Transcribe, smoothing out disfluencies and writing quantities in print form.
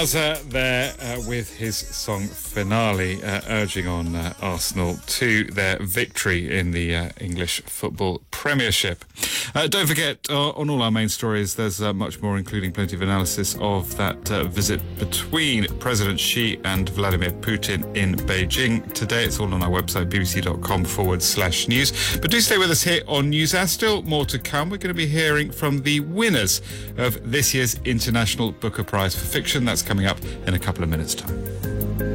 Bowser there with his song Finale, urging on Arsenal to their victory in the English Football Premiership. Don't forget, on all our main stories, there's much more, including plenty of analysis of that visit between President Xi and Vladimir Putin in Beijing today. It's all on our website, bbc.com/news. But do stay with us here on News Hour. Still more to come. We're going to be hearing from the winners of this year's International Booker Prize for Fiction. That's coming up in a couple of minutes' time.